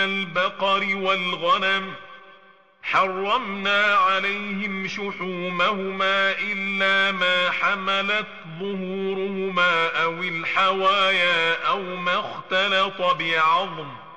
البقر والغنم حرمنا عليهم شحومهما إلا ما حملت ظهورهما أو الحوايا أو ما اختلط بعظم